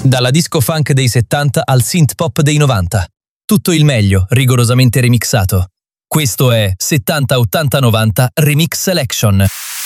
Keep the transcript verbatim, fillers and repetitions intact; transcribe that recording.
Dalla disco funk dei settanta al synth pop dei novanta. Tutto il meglio, rigorosamente remixato. Questo è settanta ottanta novanta Remix Selection.